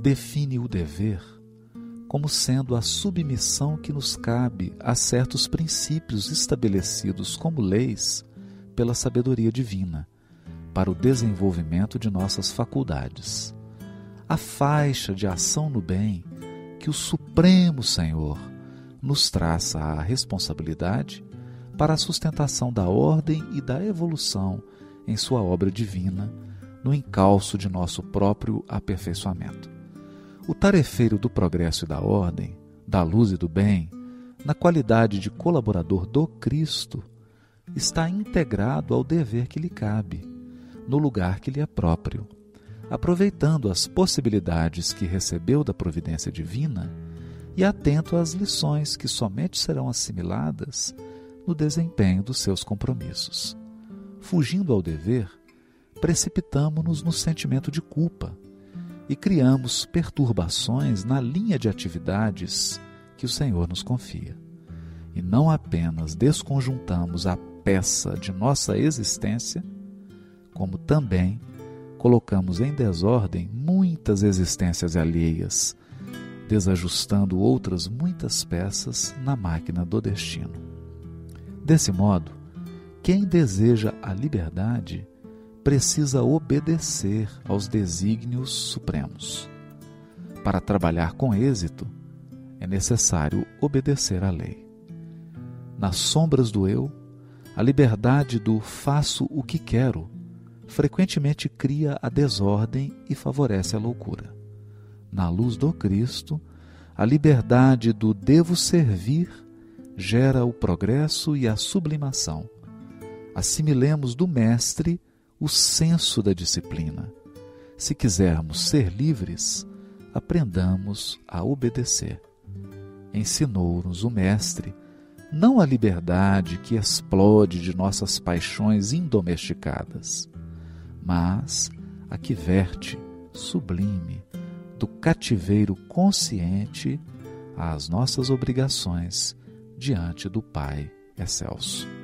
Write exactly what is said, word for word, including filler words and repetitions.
define o dever como sendo a submissão que nos cabe a certos princípios estabelecidos como leis pela sabedoria divina, para o desenvolvimento de nossas faculdades. A faixa de ação no bem que o Supremo Senhor nos traça a responsabilidade para a sustentação da ordem e da evolução em sua obra divina, no encalço de nosso próprio aperfeiçoamento. O tarefeiro do progresso e da ordem, da luz e do bem, na qualidade de colaborador do Cristo, está integrado ao dever que lhe cabe, no lugar que lhe é próprio, aproveitando as possibilidades que recebeu da providência divina e atento às lições que somente serão assimiladas no desempenho dos seus compromissos. Fugindo ao dever, precipitamo-nos no sentimento de culpa e criamos perturbações na linha de atividades que o Senhor nos confia. E não apenas desconjuntamos a peça de nossa existência, como também colocamos em desordem muitas existências alheias, desajustando outras muitas peças na máquina do destino. Desse modo, quem deseja a liberdade precisa obedecer aos desígnios supremos. Para trabalhar com êxito, é necessário obedecer à lei. Nas sombras do eu, a liberdade do faço o que quero frequentemente cria a desordem e favorece a loucura. Na luz do Cristo, a liberdade do devo servir gera o progresso e a sublimação. Assimilemos do Mestre o senso da disciplina. Se quisermos ser livres, aprendamos a obedecer. Ensinou-nos o Mestre não a liberdade que explode de nossas paixões indomesticadas, mas a que verte, sublime, do cativeiro consciente às nossas obrigações diante do Pai excelso.